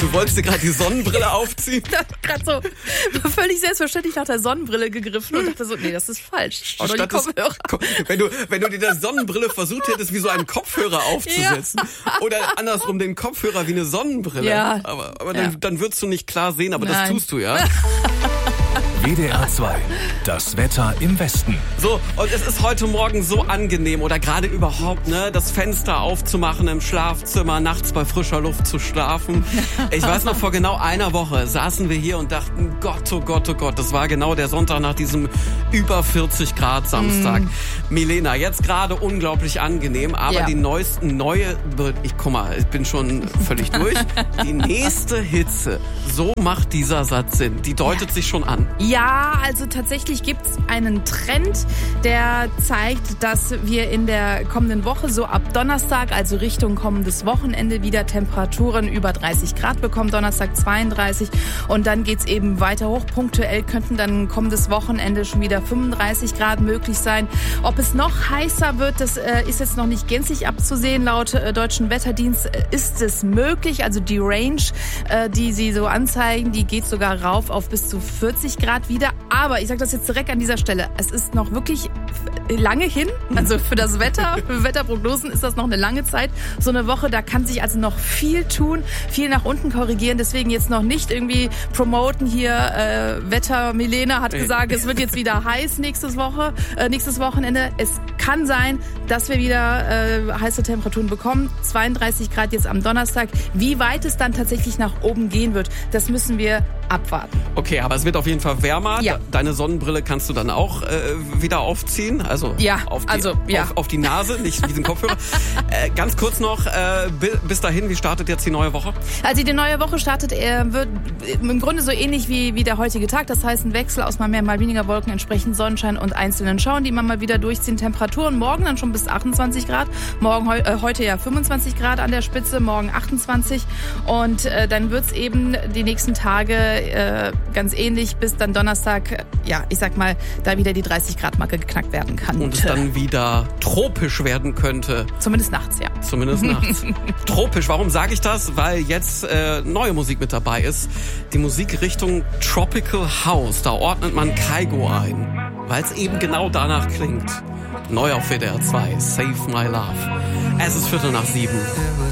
Du wolltest dir gerade die Sonnenbrille aufziehen? Ich habe gerade so völlig selbstverständlich nach der Sonnenbrille gegriffen und dachte so, nee, das ist falsch. Oder die Kopfhörer. Wenn du dir der Sonnenbrille versucht hättest, wie so einen Kopfhörer aufzusetzen. Ja. Oder andersrum den Kopfhörer wie eine Sonnenbrille. Ja. Aber dann würdest du nicht klar sehen, aber das tust du, ja? WDR 2, das Wetter im Westen. So, und es ist heute Morgen so angenehm oder gerade überhaupt, ne, das Fenster aufzumachen im Schlafzimmer, nachts bei frischer Luft zu schlafen. Ich weiß noch, vor genau einer Woche saßen wir hier und dachten, Gott, oh Gott, oh Gott, das war genau der Sonntag nach diesem über 40 Grad Samstag. Milena, jetzt gerade unglaublich angenehm, aber die ich bin schon völlig durch. Die nächste Hitze, so macht dieser Satz Sinn, die deutet sich schon an. Ja, also tatsächlich gibt's einen Trend, der zeigt, dass wir in der kommenden Woche so ab Donnerstag, also Richtung kommendes Wochenende, wieder Temperaturen über 30 Grad bekommen. Donnerstag 32 und dann geht's eben weiter hoch. Punktuell könnten dann kommendes Wochenende schon wieder 35 Grad möglich sein. Ob es noch heißer wird, das ist jetzt noch nicht gänzlich abzusehen. Laut Deutschen Wetterdienst ist es möglich. Also die Range, die sie so anzeigen, die geht sogar rauf auf bis zu 40 Grad wieder. Aber ich sage das jetzt direkt an dieser Stelle, es ist noch wirklich lange hin. Also für das Wetter, für Wetterprognosen ist das noch eine lange Zeit. So eine Woche, da kann sich also noch viel tun, viel nach unten korrigieren. Deswegen jetzt noch nicht irgendwie promoten hier. Wetter Milena hat gesagt, es wird jetzt wieder heiß nächstes Wochenende. Es kann sein, dass wir wieder heiße Temperaturen bekommen. 32 Grad jetzt am Donnerstag. Wie weit es dann tatsächlich nach oben gehen wird, das müssen wir abwarten. Okay, aber es wird auf jeden Fall wärmer. Ja. Deine Sonnenbrille kannst du dann auch wieder aufziehen. Also, auf die Nase, nicht diesen Kopfhörer. Ganz kurz noch, bis dahin, wie startet jetzt die neue Woche? Also die neue Woche wird im Grunde so ähnlich wie der heutige Tag. Das heißt, ein Wechsel aus mal mehr, mal weniger Wolken, entsprechend Sonnenschein und einzelnen Schauern, die immer mal wieder durchziehen. Temperaturen morgen dann schon bis 28 Grad. Heute ja 25 Grad an der Spitze, morgen 28. Und dann wird's eben die nächsten Tage ganz ähnlich, bis dann Donnerstag, ich sag mal, da wieder die 30-Grad-Marke geknackt werden kann. Und es dann wieder tropisch werden könnte. Zumindest nachts, ja. Zumindest nachts. Tropisch, warum sage ich das? Weil jetzt neue Musik mit dabei ist. Die Musikrichtung Tropical House. Da ordnet man Kygo ein, weil es eben genau danach klingt. Neu auf WDR 2, Save My Love. Es ist 7:15.